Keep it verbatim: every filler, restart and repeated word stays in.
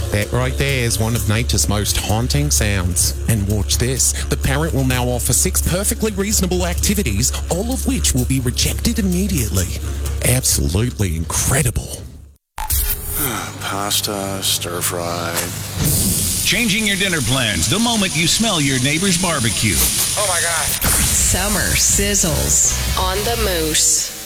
That right there is one of nature's most haunting sounds. And watch this. The parrot will now offer six perfectly reasonable activities, all of which will be rejected immediately. Absolutely incredible. Pasta, stir-fried. Changing your dinner plans the moment you smell your neighbor's barbecue. Oh my God. Summer sizzles on the Moose.